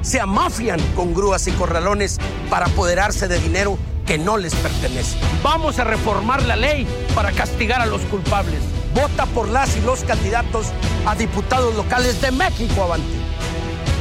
se amafian con grúas y corralones para apoderarse de dinero que no les pertenece. Vamos a reformar la ley para castigar a los culpables. Vota por las y los candidatos a diputados locales de México Avante.